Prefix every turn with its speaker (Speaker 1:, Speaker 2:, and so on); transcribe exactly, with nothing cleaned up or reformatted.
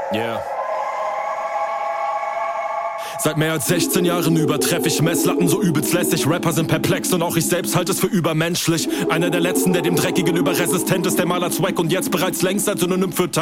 Speaker 1: Yeah. Seit mehr als sechzehn Jahren übertreffe ich Messlatten so übelst lässig. Rapper sind perplex und auch ich selbst halte es für übermenschlich. Einer der letzten, der dem Dreck gegenüber resistent ist, der mal als Wack und jetzt bereits längst als Synonym für